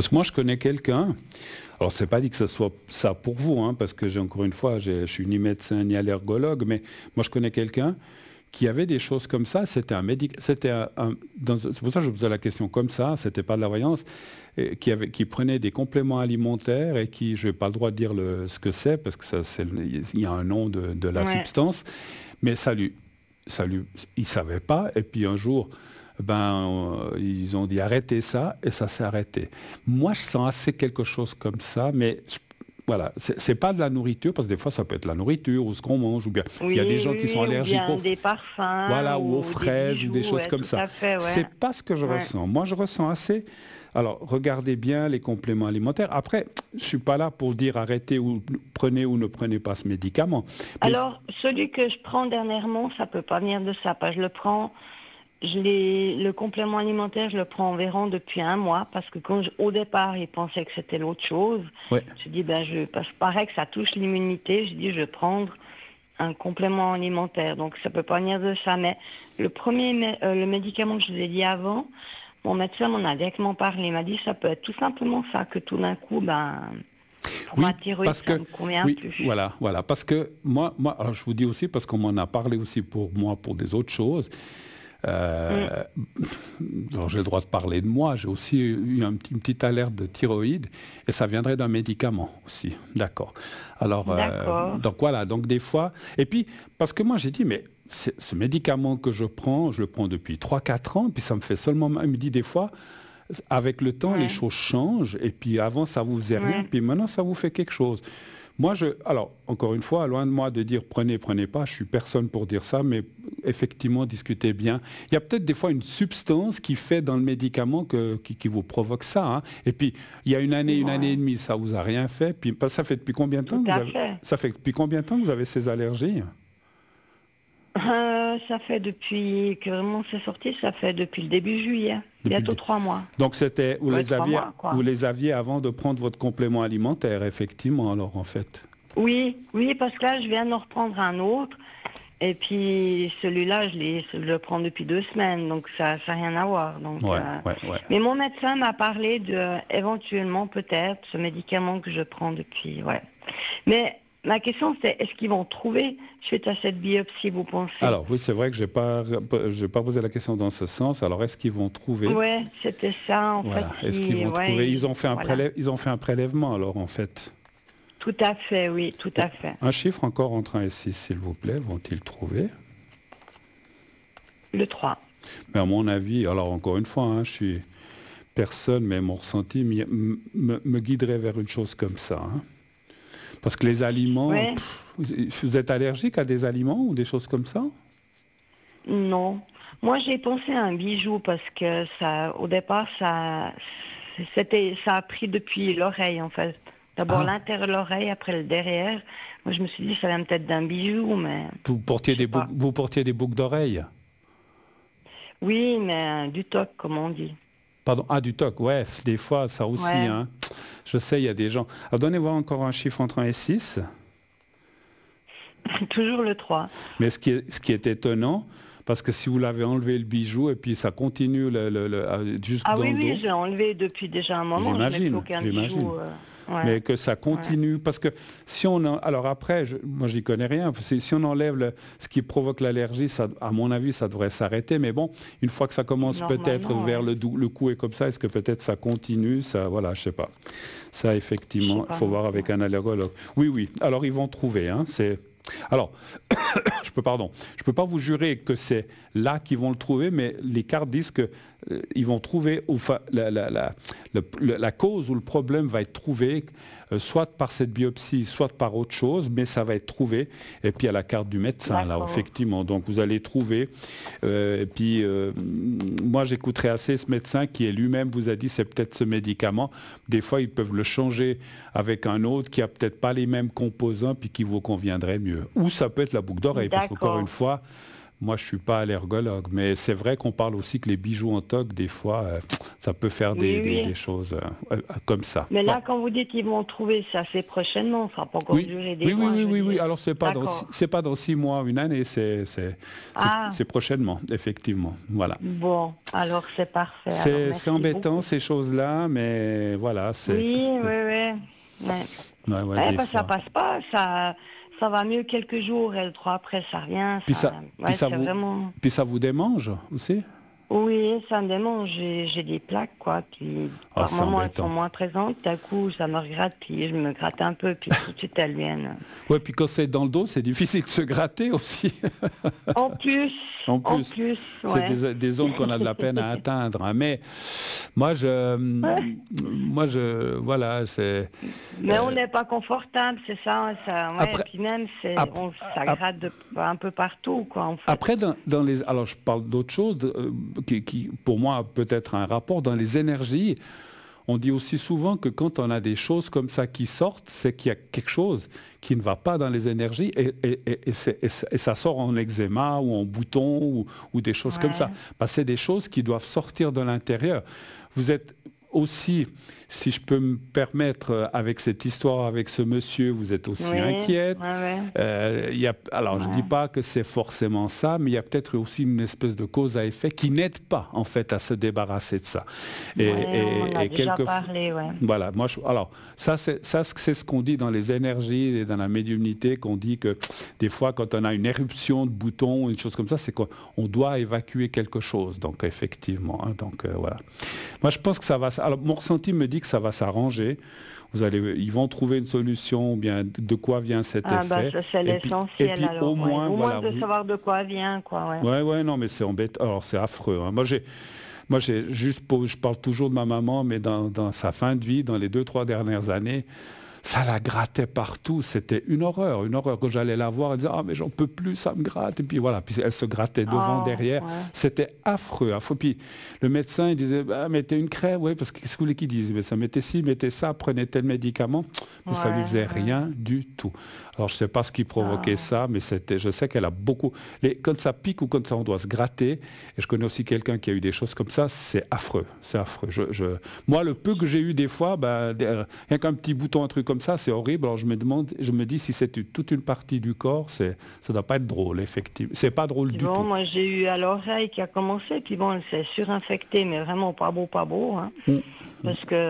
Parce que moi, je connais quelqu'un, alors c'est pas dit que ce soit ça pour vous, hein, parce que encore une fois, je suis ni médecin ni allergologue, mais moi, je connais quelqu'un qui avait des choses comme ça. C'était c'est pour ça que je vous posais la question comme ça, c'était pas de la voyance, qui prenait des compléments alimentaires et qui, je n'ai pas le droit de dire ce que c'est, parce que il y a un nom de la Ouais. substance, mais il savait pas, et puis un jour, ils ont dit arrêtez ça, et ça s'est arrêté. Moi, je sens assez quelque chose comme ça, mais voilà, c'est pas de la nourriture, parce que des fois, ça peut être la nourriture, ou ce qu'on mange, ou bien il y a des gens qui sont Oui, ou allergiques bien des parfums, voilà, ou aux ou des fraises, ou des bijoux, choses comme tout ça. à fait, ouais. C'est pas ce que je Ouais. ressens. Moi, je ressens assez. Alors, regardez bien les compléments alimentaires. Après, je suis pas là pour dire arrêtez ou ne prenez pas ce médicament. Mais Alors, celui que je prends dernièrement, ça peut pas venir de ça, parce que je le prends, le complément alimentaire, je le prends environ depuis un mois, parce que au départ, ils pensaient que c'était l'autre chose. ouais, Je dis, parce que paraît que ça touche l'immunité, je dis, je vais prendre un complément alimentaire, donc ça peut pas venir de ça. Mais le médicament que je vous ai dit avant, mon médecin m'en a directement parlé. Il m'a dit, ça peut être tout simplement ça, que tout d'un coup, pour oui, ma thyroïde, parce ça que me convient oui, plus. voilà, parce que moi, alors je vous dis aussi parce qu'on m'en a parlé aussi pour moi pour des autres choses. Mm. Euh, alors j'ai le droit de parler de moi, j'ai aussi eu une petite alerte de thyroïde et ça viendrait d'un médicament aussi, d'accord. Alors, D'accord. donc voilà, donc des fois, et puis parce que moi j'ai dit, mais ce médicament que je le prends depuis 3 4 ans, puis ça me fait seulement, il me dit des fois, avec le temps, les Ouais. choses changent, et puis avant ça vous faisait rien, Ouais. puis maintenant ça vous fait quelque chose. Moi, alors, encore une fois, loin de moi de dire prenez, prenez pas, je suis personne pour dire ça, mais effectivement, discutez bien. Il y a peut-être des fois une substance qui fait dans le médicament qui vous provoque ça, hein. Et puis, il y a une année et Ouais. demie, ça vous a rien fait. Puis, ça fait depuis combien de temps Tout que vous à avez, fait. ça fait depuis combien de temps que vous avez ces allergies? Ça fait depuis que vraiment c'est sorti, ça fait depuis le début juillet. Depuis Bientôt 3 mois. Donc, Ouais, 3 mois, vous quoi. les aviez avant de prendre votre complément alimentaire, effectivement, alors, en fait. Oui, oui, parce que là, je viens d'en reprendre un autre. Et puis, celui-là, je le prends depuis 2 semaines, donc ça n'a rien à voir. Donc, Ouais, ouais, ouais. Mais mon médecin m'a parlé de, éventuellement, peut-être, ce médicament que je prends depuis, ouais. Mais ma question, c'est, est-ce qu'ils vont trouver suite à cette biopsie, vous pensez? Alors, oui, c'est vrai que j'ai pas posé la question dans ce sens. Alors, est-ce qu'ils vont trouver? Ouais, c'était ça, en fait, Voilà. Est-ce qu'ils vont trouver? voilà. Ils ont fait un prélèvement, alors, en fait. Tout à fait, oui, tout Bon. à fait. Un chiffre encore entre 1 et 6, s'il vous plaît. Vont-ils trouver? Le 3. Mais à mon avis, alors, encore une fois, hein, je suis personne, mais mon ressenti me guiderait vers une chose comme ça, hein. Parce que les aliments, Ouais, vous êtes allergique à des aliments ou des choses comme ça? non. Moi, j'ai pensé à un bijou parce que ça, au départ, ça a pris depuis l'oreille, en fait. D'abord Ah, l'intérieur de l'oreille, après le derrière. Moi, je me suis dit, ça vient peut-être d'un bijou, mais je sais pas. vous portiez des boucles d'oreilles? Oui, mais du toc, comme on dit. Pardon, du toc, ouais, des fois, ça aussi, Ouais, hein. Je sais, il y a des gens. Alors, donnez-moi encore un chiffre entre 1 et 6. toujours le 3. Mais ce qui est étonnant, parce que si vous l'avez enlevé le bijou et puis ça continue jusque Ah dans oui, le oui, dos, je l'ai enlevé depuis déjà un moment. Je mets plus aucun j'imagine. bijou. Ouais, Mais que ça ouais. continue, parce que si alors après, moi j'y connais rien, si on enlève ce qui provoque l'allergie, ça, à mon avis, ça devrait s'arrêter. Mais bon, une fois que ça commence peut-être Normalement, vers ouais. le cou et comme ça, est-ce que peut-être ça continue, ça, voilà, je sais pas. Ça, Je sais effectivement, il pas faut non voir plus. avec un allergologue. Oui, oui. Alors ils vont trouver, hein. Alors, je peux pas vous jurer que c'est là qu'ils vont le trouver, mais les cartes disent que ils vont trouver, la cause ou le problème va être trouvé, soit par cette biopsie, soit par autre chose, mais ça va être trouvé. Et puis à la carte du médecin, là, D'accord. effectivement. Donc vous allez trouver. Et puis moi, j'écouterai assez ce médecin qui est lui-même vous a dit c'est peut-être ce médicament. Des fois, ils peuvent le changer avec un autre qui a peut-être pas les mêmes composants puis qui vous conviendrait mieux. Ou ça peut être la boucle d'oreille, parce qu'encore une D'accord. fois, Moi, je ne suis pas allergologue, mais c'est vrai qu'on parle aussi que les bijoux en toc, des fois, ça peut faire Oui, des oui. choses comme ça. Mais Bon. là, quand vous dites qu'ils vont trouver, ça fait prochainement, ça va pas encore Oui, durer des oui, oui, mois, oui, je veux oui, oui. dire. Alors, D'accord. c'est pas dans 6 mois, une année, Ah, c'est prochainement, effectivement. Voilà. bon, alors c'est parfait. Alors C'est merci embêtant, beaucoup. ces choses-là, mais voilà, c'est Oui, parce oui, que, oui. Ouais. ouais, ouais, Eh des ben, ça fois. passe pas, ça va mieux quelques jours et le 3 après ça revient, Puis ça, ça, puis ouais, ça c'est vous, vraiment, puis ça vous démange aussi? oui, ça me démange, j'ai des plaques, quoi, qui, Ah, par c'est moments, elles sont embêtant. moins présentes, d'un coup, ça me regratte, puis je me gratte un peu, puis tout de suite, elles viennent. Ouais, puis quand c'est dans le dos, c'est difficile de se gratter aussi. En plus, En en plus, plus, c'est ouais. des zones qu'on a de la peine à atteindre, hein. Mais Ouais. voilà, c'est Mais on n'est pas confortable, c'est ça, hein, ça, ouais, et après, puis même, ap- ça ap- gratte un peu partout, quoi, en fait. après dans les, alors je parle d'autre chose qui, pour moi, a peut-être un rapport dans les énergies. On dit aussi souvent que quand on a des choses comme ça qui sortent, c'est qu'il y a quelque chose qui ne va pas dans les énergies et ça sort en eczéma ou en bouton ou des choses comme ça. Ouais. Parce que c'est des choses qui doivent sortir de l'intérieur. Vous êtes aussi, si je peux me permettre, avec cette histoire, avec ce monsieur, vous êtes Oui, aussi ouais, inquiète. ouais, Alors, je ne dis ouais. pas que c'est forcément ça, mais il y a peut-être aussi une espèce de cause à effet qui n'aide pas, en fait, à se débarrasser de ça. Ouais, on en a Et déjà quelquefois, parlé, ouais. voilà, alors, c'est ce qu'on dit dans les énergies et dans la médiumnité, qu'on dit que des fois, quand on a une éruption de boutons ou une chose comme ça, c'est qu'on doit évacuer quelque chose. Donc, effectivement, hein, donc, voilà. Moi, je pense que ça va. Alors, mon ressenti me dit que ça va s'arranger. Ils vont trouver une solution, ou bien de quoi vient cet Ah bah effet. ça c'est Et l'essentiel puis au alors, ouais. moins, Au moins voilà, de savoir de quoi vient, quoi, ouais. ouais, ouais, non, mais c'est embêtant. Alors, c'est affreux, hein. Moi, j'ai je parle toujours de ma maman, mais dans sa fin de vie, dans les 2, 3 dernières années, ça la grattait partout. C'était une horreur, une horreur. Quand j'allais la voir, elle disait, ah, mais j'en peux plus, ça me gratte. Et puis voilà, puis elle se grattait devant, Oh, derrière. ouais. C'était affreux, affreux. Puis le médecin, il disait, bah, mettez une crème, oui, parce que qu'est-ce que vous voulez qu'il dise? Mais ça mettait ci, mettez ça, prenez tel médicament. Mais ça lui Ouais, faisait ouais. rien du tout. Alors, je ne sais pas ce qui provoquait Ah. ça, mais je sais qu'elle a beaucoup. Quand ça pique ou quand ça, on doit se gratter, et je connais aussi quelqu'un qui a eu des choses comme ça, c'est affreux. C'est affreux. Moi, le peu que j'ai eu des fois, rien qu'un petit bouton, un truc comme ça, c'est horrible. Alors, je me dis si c'est toute une partie du corps, ça ne doit pas être drôle, effectivement. C'est pas drôle Puis du bon, tout. moi j'ai eu à l'oreille qui a commencé, puis bon, elle s'est surinfectée, mais vraiment pas beau, hein. Mm. Parce que